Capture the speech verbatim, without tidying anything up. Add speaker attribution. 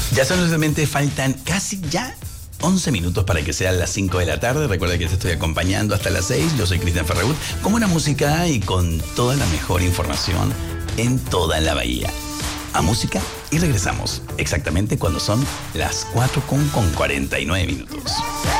Speaker 1: Ya solamente faltan casi ya once minutos para que sean las cinco de la tarde. Recuerda que te estoy acompañando hasta las seis. Yo soy Cristian Ferragut, con buena música y con toda la mejor información en toda la bahía. A música y regresamos exactamente cuando son las cuatro con cuarenta y nueve minutos.